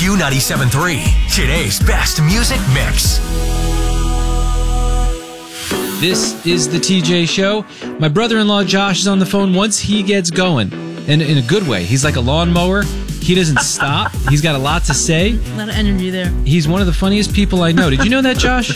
Q97.3, today's best music mix. This is the TJ Show. My brother-in-law Josh is on the phone once he gets going, and in a good way. He's like a lawnmower. He doesn't stop. He's got a lot to say. A lot of energy there. He's one of the funniest people I know. Did you know that, Josh?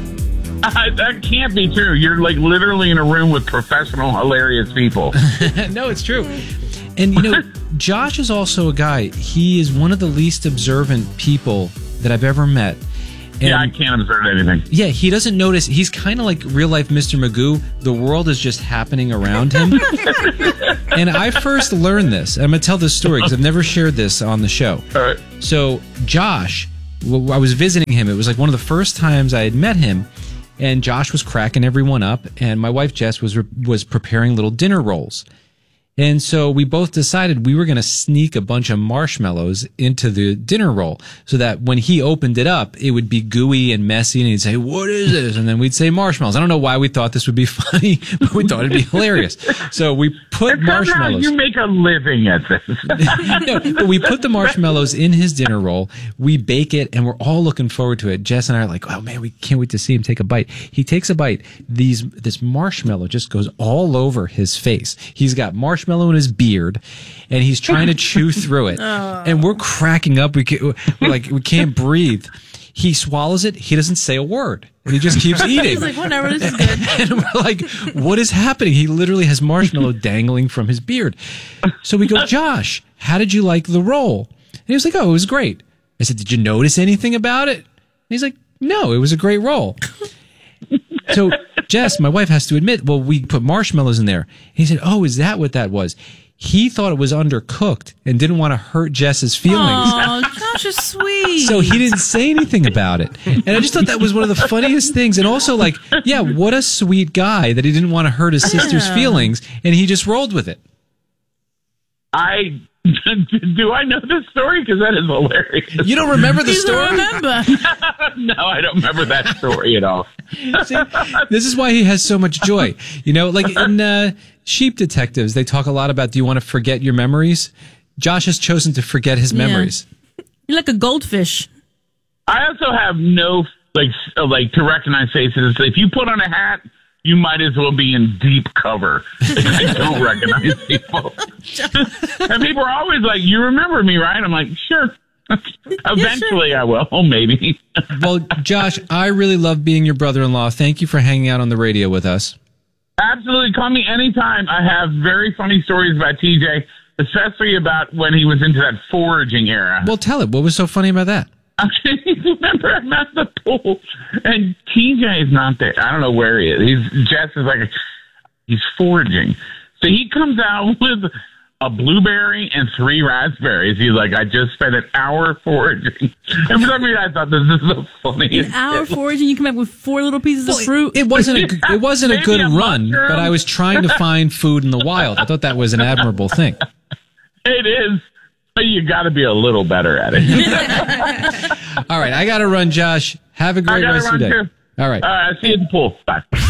That can't be true. You're like literally in a room with professional, hilarious people. No, it's true. And, you know, Josh is also a guy. He is one of the least observant people that I've ever met. And yeah, I can't observe anything. yeah, he doesn't notice. He's kind of like real-life Mr. Magoo. The world is just happening around him. And I first learned this. I'm going to tell this story because I've never shared this on the show. All right. So, Josh, I was visiting him. It was like one of the first times I had met him. And Josh was cracking everyone up. And my wife, Jess, was preparing little dinner rolls. And so we both decided we were going to sneak a bunch of marshmallows into the dinner roll so that when he opened it up, it would be gooey and messy. And he'd say, "What is this?" And then we'd say marshmallows. I don't know why we thought this would be funny, but we thought it'd be hilarious. So we put marshmallows. You make a living at this. No, but we put the marshmallows in his dinner roll. We bake it, and we're all looking forward to it. Jess and I are like, "Oh man, we can't wait to see him take a bite." He takes a bite. This marshmallow just goes all over his face. He's got marshmallow in his beard, and he's trying to chew through it. And we're cracking up. We can't breathe. He swallows it. He doesn't say a word, and he just keeps eating. He's like, whatever, this is good. And we're like, what is happening? He literally has marshmallow dangling from his beard. So we go, "Josh, how did you like the roll?" And he was like, "Oh, it was great." I said, "Did you notice anything about it?" And he's like, "No, it was a great roll." So Jess, my wife, has to admit, well, we put marshmallows in there. And he said, "Oh, is that what that was?" He thought it was undercooked and didn't want to hurt Jess's feelings. Oh, Josh is sweet. So he didn't say anything about it. And I just thought that was one of the funniest things. And also, like, yeah, what a sweet guy that he didn't want to hurt his sister's feelings, and he just rolled with it. Do I know this story? Because that is hilarious. You don't remember the He doesn't story? remember. No, I don't remember that story at all. See, this is why he has so much joy. You know, like in Sheep Detectives, they talk a lot about, do you want to forget your memories? Josh has chosen to forget his memories. You're like a goldfish. I also have no like to recognize faces. If you put on a hat, you might as well be in deep cover. I don't recognize people. And people are always like, "You remember me, right?" I'm like, "Sure." Eventually I will. Oh, maybe. Well, Josh, I really love being your brother-in-law. Thank you for hanging out on the radio with us. Absolutely. Call me anytime. I have very funny stories about TJ, especially about when he was into that foraging era. Well, tell it. What was so funny about that? Remember, I'm at the pool, and TJ is not there. I don't know where he is. Jess is like, he's foraging. So he comes out with a blueberry and 3 raspberries. He's like, "I just spent an hour foraging." And for some reason, I thought this is the funniest. An hour foraging, you come back with 4 little pieces of fruit. It wasn't a Maybe good a run, mushroom. but I was trying to find food in the wild. I thought that was an admirable thing. It is. But you got to be a little better at it. All right, I got to run, Josh. Have a great rest of your day. Too. All right. See you at the pool. Bye.